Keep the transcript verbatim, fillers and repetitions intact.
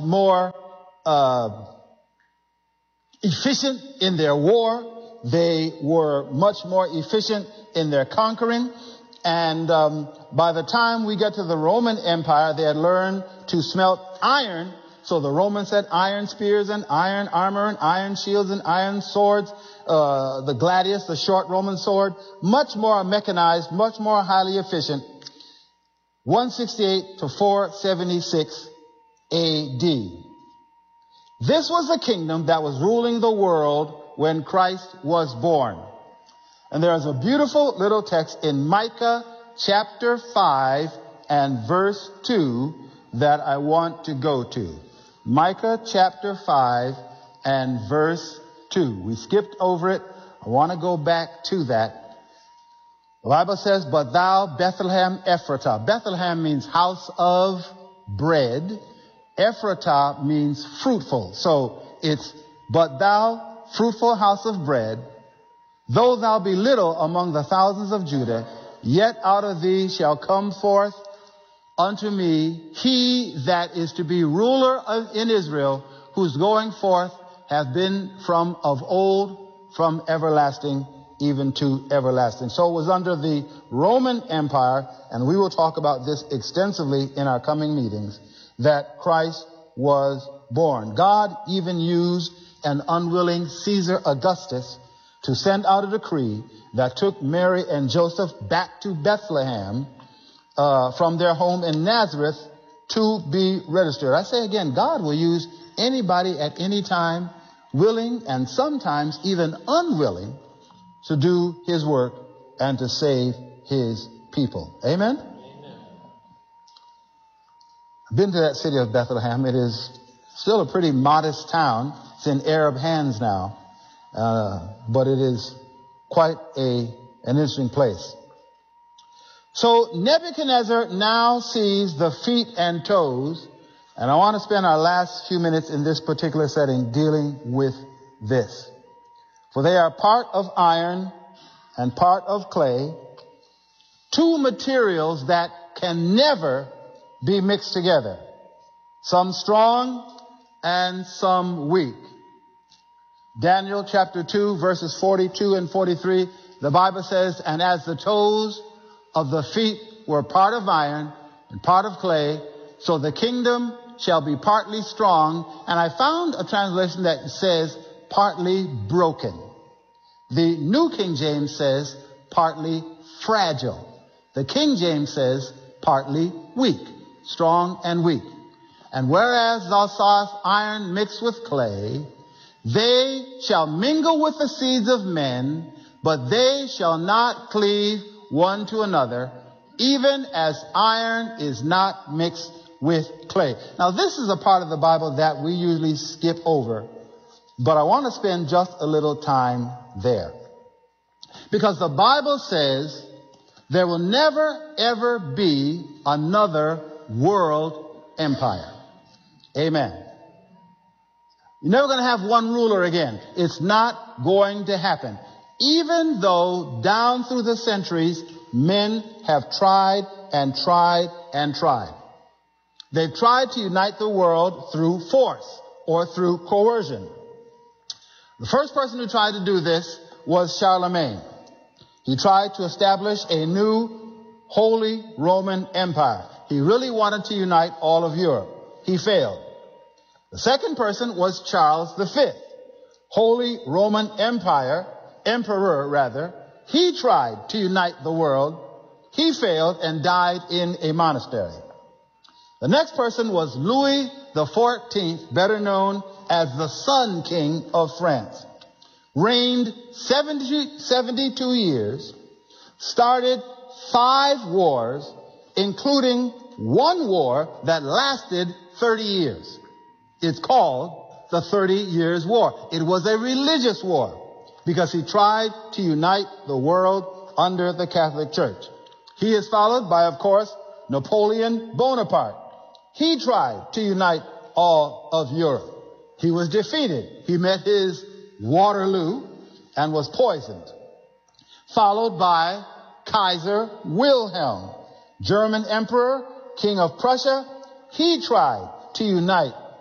more uh, efficient in their war. They were much more efficient in their conquering. And um, by the time we get to the Roman Empire, they had learned to smelt iron. So the Romans had iron spears and iron armor and iron shields and iron swords. Uh, the gladius, the short Roman sword, much more mechanized, much more highly efficient. one sixty-eight to four seventy-six A D. This was the kingdom that was ruling the world when Christ was born. And there is a beautiful little text in Micah chapter five and verse two that I want to go to. Micah chapter five and verse two. We skipped over it. I want to go back to that. The Bible says, but thou, Bethlehem Ephratah. Bethlehem means house of bread. Ephratah means fruitful. So it's, but thou, fruitful house of bread, though thou be little among the thousands of Judah, yet out of thee shall come forth unto me he that is to be ruler of, in Israel, whose going forth hath been from of old, from everlasting even to everlasting. So it was under the Roman Empire, and we will talk about this extensively in our coming meetings, that Christ was born. God even used an unwilling Caesar Augustus to send out a decree that took Mary and Joseph back to Bethlehem uh, from their home in Nazareth to be registered. I say again, God will use anybody at any time, willing and sometimes even unwilling, to do his work and to save his people. Amen? Amen. I've been to that city of Bethlehem. It is still a pretty modest town. It's in Arab hands now. Uh, but it is quite a an interesting place. So Nebuchadnezzar now sees the feet and toes, and I want to spend our last few minutes in this particular setting dealing with this. For they are part of iron and part of clay, two materials that can never be mixed together, some strong and some weak. Daniel chapter two, verses forty-two and forty-three, the Bible says, and as the toes of the feet were part of iron and part of clay, so the kingdom shall be partly strong. And I found a translation that says partly broken. The New King James says partly fragile. The King James says partly weak, strong and weak. And whereas thou sawest iron mixed with clay, they shall mingle with the seeds of men, but they shall not cleave one to another, even as iron is not mixed with clay. Now, this is a part of the Bible that we usually skip over, but I want to spend just a little time there. Because the Bible says there will never, ever be another world empire. Amen. You're never going to have one ruler again. It's not going to happen. Even though down through the centuries, men have tried and tried and tried. They've tried to unite the world through force or through coercion. The first person who tried to do this was Charlemagne. He tried to establish a new Holy Roman Empire. He really wanted to unite all of Europe. He failed. The second person was Charles the Fifth, Holy Roman Empire, Emperor rather. He tried to unite the world. He failed and died in a monastery. The next person was Louis the Fourteenth, better known as the Sun King of France. Reigned seventy, seventy-two years, started five wars, including one war that lasted thirty years. It's called the Thirty Years' War. It was a religious war because he tried to unite the world under the Catholic Church. He is followed by, of course, Napoleon Bonaparte. He tried to unite all of Europe. He was defeated. He met his Waterloo and was poisoned. Followed by Kaiser Wilhelm, German Emperor, King of Prussia. He tried to unite